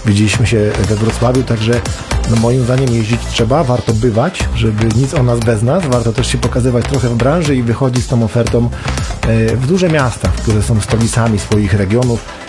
widzieliśmy się we Wrocławiu, także no moim zdaniem jeździć trzeba, warto bywać, żeby nic o nas bez nas, warto też się pokazywać trochę w branży i wychodzić z tą ofertą w duże miasta, które są stolicami swoich regionów.